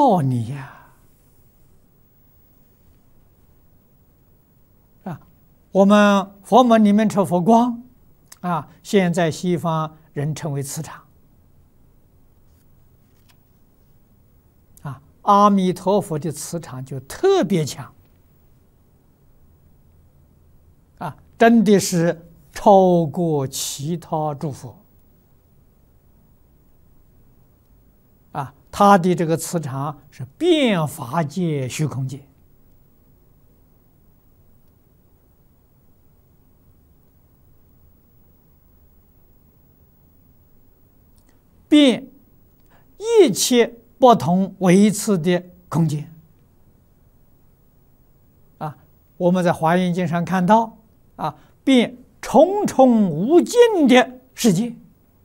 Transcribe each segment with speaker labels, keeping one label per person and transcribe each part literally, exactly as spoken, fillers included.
Speaker 1: 照你呀！啊，我们佛门里面称佛光，啊，现在西方人称为磁场。啊，阿弥陀佛的磁场就特别强，啊，真的是超过其他诸佛。啊，他的这个磁场是遍法界虚空界，遍一切不同维次的空间。啊，我们在华严经上看到，啊，遍重重无尽的世界。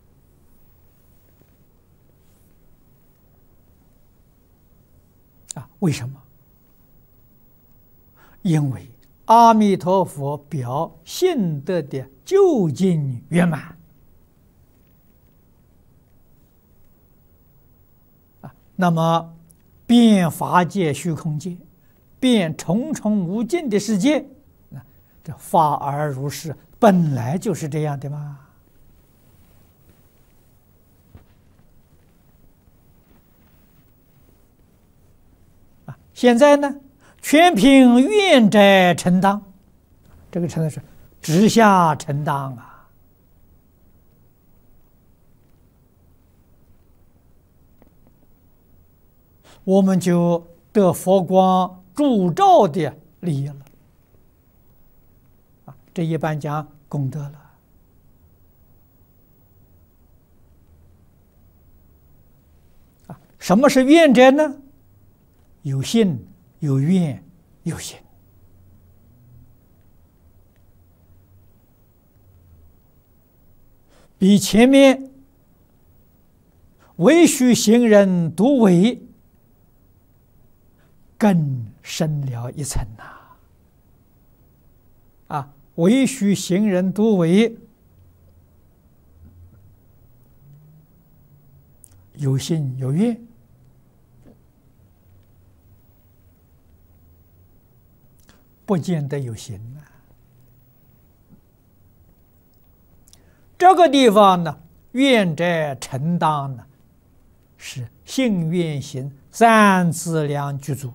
Speaker 1: 啊，为什么？因为阿弥陀佛表性德的究竟圆满。啊，那么遍法界虚空界，遍重重无尽的世界，啊，这法而如是，本来就是这样的嘛。现在呢，全凭愿者承当，这个称的是直下承当啊。我们就得佛光烛照的利益了。啊，这一般讲功德了。啊，什么是愿者呢？有信、有愿、有行。比前面唯须行人独为更深了一层呐！啊，唯须行人独为有信有愿。不见得有行啊。这个地方呢，愿者承当呢，是信愿行三资粮具足。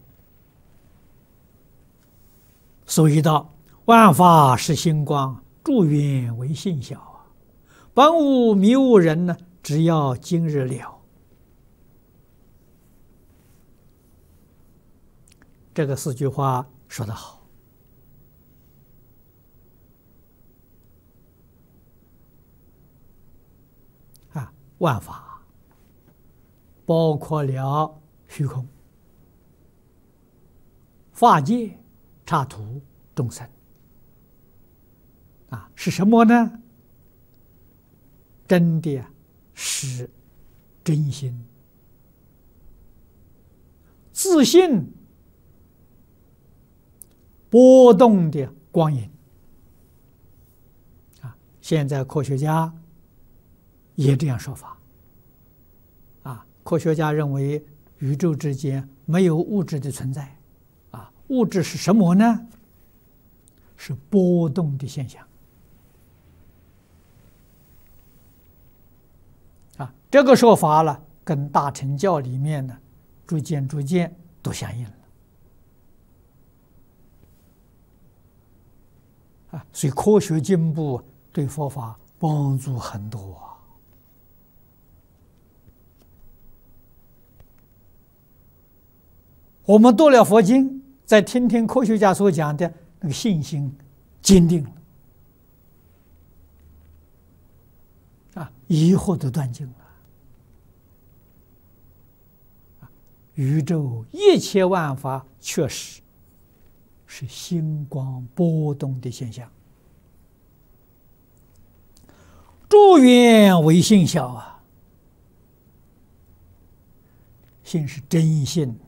Speaker 1: 所以道万法是星光，诸愿为性小啊。本无迷悟人呢，只要今日了。这个四句话说得好。万法包括了虚空、法界、刹土、众生，啊，是什么呢？真的是真心、自信、波动的光影。啊，现在科学家也这样说法，啊，科学家认为宇宙之间没有物质的存在，啊，物质是什么呢？是波动的现象，啊，这个说法了，跟大乘教里面呢，逐渐逐渐都相应了，啊，所以科学进步对佛法帮助很多啊。我们读了佛经，再听听科学家所讲的，那个信心坚定了，啊，疑惑都断尽了。宇宙一切万法确实是星光波动的现象。诸愿为性小啊，心是真心。